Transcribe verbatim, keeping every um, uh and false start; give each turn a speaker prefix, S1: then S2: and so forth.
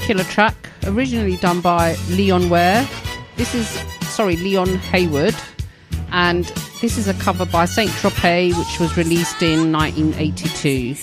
S1: killer track, originally done by Leon Ware. This is, sorry, Leon Hayward. And this is a cover by Saint Tropez, which was released in nineteen eighty-two.